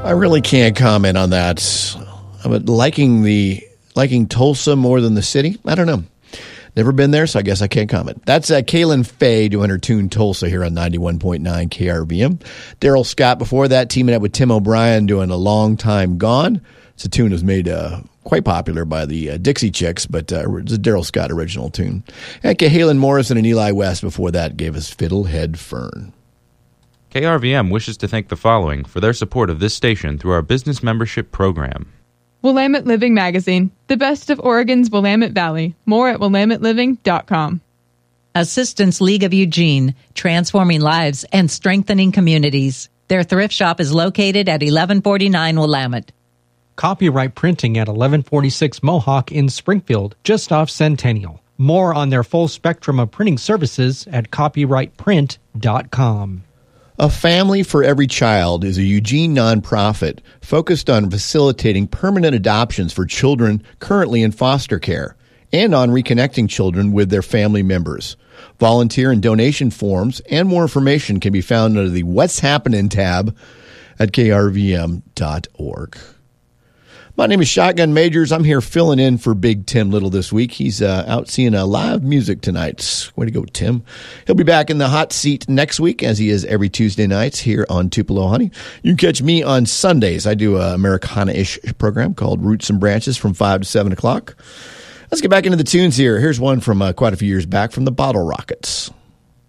I really can't comment on that. I'm liking Tulsa more than the city. I don't know. Never been there, so I guess I can't comment. That's Kaylin Faye doing her tune Tulsa here on 91.9 KRVM. Daryl Scott before that, teaming up with Tim O'Brien doing A Long Time Gone. It's a tune that was made quite popular by the Dixie Chicks, but it's a Daryl Scott original tune. And Halen Morrison and Eli West before that gave us Fiddlehead Fern. KRVM wishes to thank the following for their support of this station through our business membership program. Willamette Living Magazine, the best of Oregon's Willamette Valley. More at willametteliving.com. Assistance League of Eugene, transforming lives and strengthening communities. Their thrift shop is located at 1149 Willamette. Copyright Printing at 1146 Mohawk in Springfield, just off Centennial. More on their full spectrum of printing services at copyrightprint.com. A Family for Every Child is a Eugene nonprofit focused on facilitating permanent adoptions for children currently in foster care and on reconnecting children with their family members. Volunteer and donation forms and more information can be found under the What's Happening tab at krvm.org. My name is Shotgun Majors. I'm here filling in for Big Tim Little this week. He's out seeing live music tonight. Way to go, Tim. He'll be back in the hot seat next week, as he is every Tuesday nights here on Tupelo Honey. You can catch me on Sundays. I do an Americana-ish program called Roots and Branches from 5 to 7 o'clock. Let's get back into the tunes here. Here's one from quite a few years back from the Bottle Rockets.